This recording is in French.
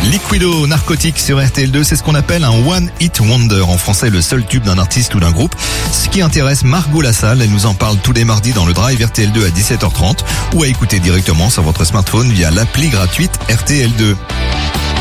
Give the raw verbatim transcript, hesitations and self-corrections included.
Liquido, Narcotique sur R T L deux, c'est ce qu'on appelle un One Hit Wonder. En français, le seul tube d'un artiste ou d'un groupe. Ce qui intéresse Margot Lassalle, elle nous en parle tous les mardis dans le Drive R T L deux à dix-sept heures trente ou à écouter directement sur votre smartphone via l'appli gratuite R T L deux.